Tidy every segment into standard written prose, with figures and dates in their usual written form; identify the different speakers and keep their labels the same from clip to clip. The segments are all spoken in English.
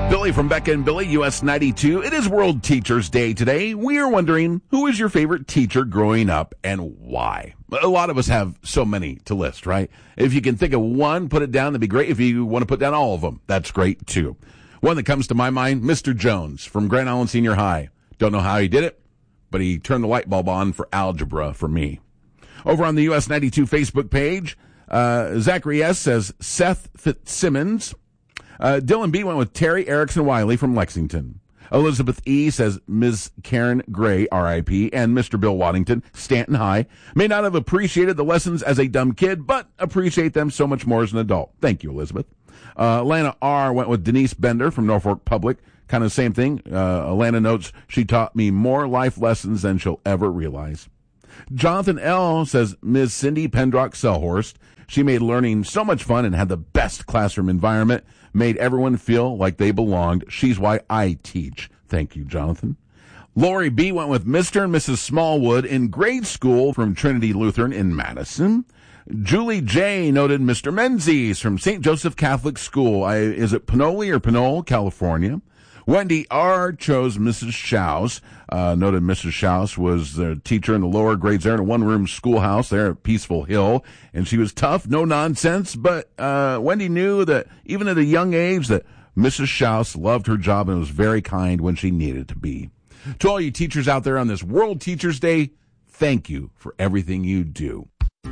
Speaker 1: Billy from Becca and Billy, US 92. It is World Teachers Day today. We are wondering, who is your favorite teacher growing up and why? A lot of us have so many to list, right? If you can think of one, put it down. That'd be great. If you want to put down all of them, that's great too. One that comes to my mind, Mr. Jones from Grand Island Senior High. Don't know how he did it, but he turned the light bulb on for algebra for me. Over on the US 92 Facebook page, Zachary S. says Seth Fitzsimmons. Dylan B. went with Terry Erickson Wiley from Lexington. Elizabeth E. says Ms. Karen Gray, R.I.P., and Mr. Bill Waddington, Stanton High. May not have appreciated the lessons as a dumb kid, but appreciate them so much more as an adult. Thank you, Elizabeth. Lana R. went with Denise Bender from Norfolk Public. Kind of the same thing. Lana notes, she taught me more life lessons than she'll ever realize. Jonathan L. says Ms. Cindy Pendrock Selhorst. She made learning so much fun and had the best classroom environment. Made everyone feel like they belonged. She's why I teach. Thank you, Jonathan. Lori B. went with Mr. and Mrs. Smallwood in grade school from Trinity Lutheran in Madison. Julie J. noted Mr. Menzies from St. Joseph Catholic School. Is it Pinole or Pinole, California? Wendy R. chose Mrs. Schaus. Noted Mrs. Schaus was the teacher in the lower grades there in a one-room schoolhouse there at Peaceful Hill. And she was tough, no nonsense, but Wendy knew that even at a young age that Mrs. Schaus loved her job and was very kind when she needed to be. To all you teachers out there on this World Teachers Day, thank you for everything you do.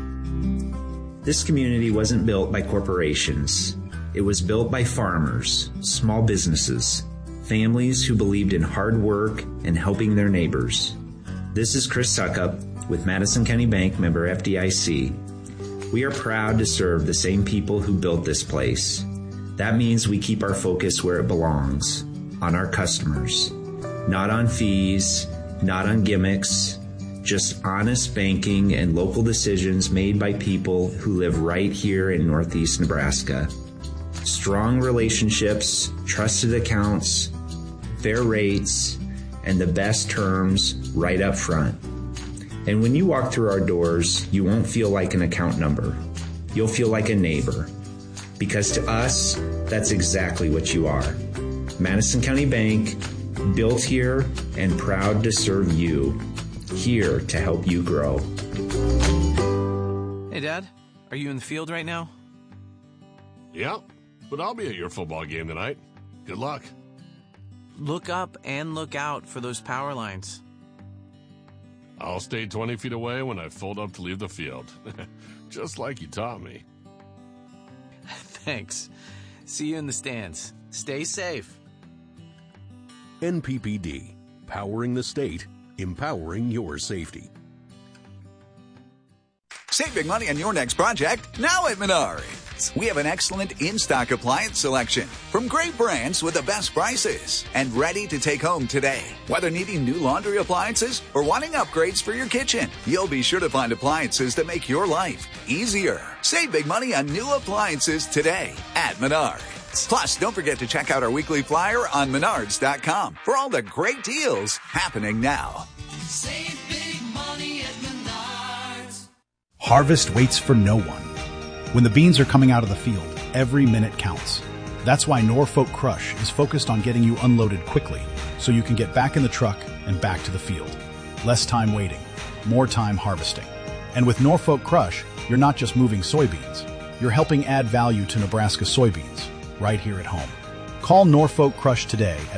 Speaker 2: This community wasn't built by corporations. It was built by farmers, small businesses, families who believed in hard work and helping their neighbors. This is Chris Suckup with Madison County Bank, member FDIC. We are proud to serve the same people who built this place. That means we keep our focus where it belongs, on our customers. Not on fees, not on gimmicks, just honest banking and local decisions made by people who live right here in Northeast Nebraska. Strong relationships, trusted accounts, fair rates, and the best terms right up front. And when you walk through our doors, you won't feel like an account number. You'll feel like a neighbor. Because to us, that's exactly what you are. Madison County Bank, built here and proud to serve you. Here to help you grow.
Speaker 3: Hey, Dad, are you in the field right now?
Speaker 4: Yeah, but I'll be at your football game tonight. Good luck.
Speaker 3: Look up and look out for those power lines.
Speaker 4: I'll stay 20 feet away when I fold up to leave the field. Just like you taught me.
Speaker 3: Thanks. See you in the stands. Stay safe.
Speaker 5: NPPD, powering the state, empowering your safety.
Speaker 6: Save big money on your next project now at Menards. We have an excellent in-stock appliance selection from great brands with the best prices and ready to take home today. Whether needing new laundry appliances or wanting upgrades for your kitchen, you'll be sure to find appliances that make your life easier. Save big money on new appliances today at Menards. Plus, don't forget to check out our weekly flyer on Menards.com for all the great deals happening now.
Speaker 7: Save big money at Menards.
Speaker 8: Harvest waits for no one. When the beans are coming out of the field, every minute counts. That's why Norfolk Crush is focused on getting you unloaded quickly so you can get back in the truck and back to the field. Less time waiting, more time harvesting. And with Norfolk Crush, you're not just moving soybeans. You're helping add value to Nebraska soybeans right here at home. Call Norfolk Crush today at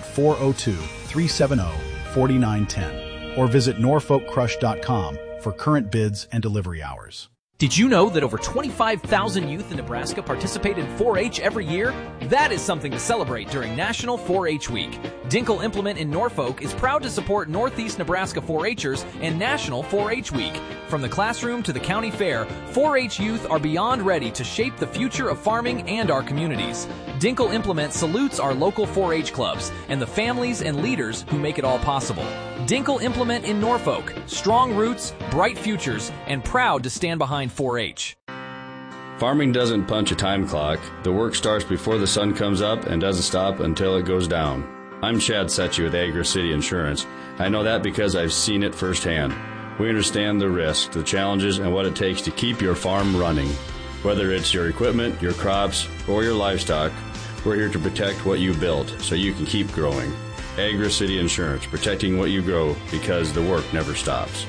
Speaker 8: 402-370-4910 or visit norfolkcrush.com for current bids and delivery hours.
Speaker 9: Did you know that over 25,000 youth in Nebraska participate in 4-H every year? That is something to celebrate during National 4-H Week. Dinkle Implement in Norfolk is proud to support Northeast Nebraska 4-H'ers and National 4-H Week. From the classroom to the county fair, 4-H youth are beyond ready to shape the future of farming and our communities. Dinkle Implement salutes our local 4-H clubs and the families and leaders who make it all possible. Dinkle Implement in Norfolk, strong roots, bright futures, and proud to stand behind 4-H.
Speaker 10: Farming doesn't punch a time clock. The work starts before the sun comes up and doesn't stop until it goes down. I'm Chad Setchy with Agri City Insurance. I know that because I've seen it firsthand. We understand the risks, the challenges, and what it takes to keep your farm running. Whether it's your equipment, your crops, or your livestock, We're here to protect what you built so you can keep growing. Agra City Insurance, protecting what you grow because the work never stops.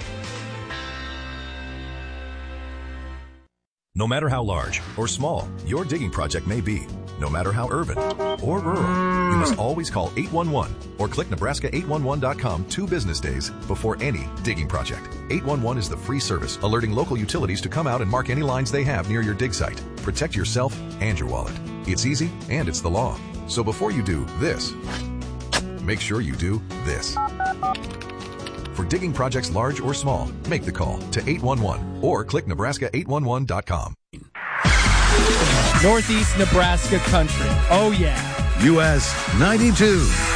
Speaker 11: No matter how large or small your digging project may be, no matter how urban or rural, you must always call 811 or click Nebraska811.com 2 business days before any digging project. 811 is the free service alerting local utilities to come out and mark any lines they have near your dig site. Protect yourself and your wallet. It's easy and it's the law. So before you do this, make sure you do this. For digging projects large or small, make the call to 811 or click Nebraska811.com.
Speaker 12: Northeast Nebraska country. Oh, yeah.
Speaker 13: US 92.